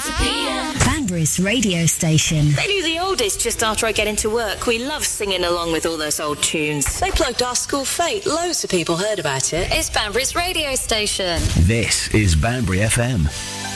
PM. Banbury's radio station. They knew the oldies just after I get into work. We love singing along with all those old tunes. They plugged our school fete. Loads of people heard about it. It's Banbury's radio station. This is Banbury FM.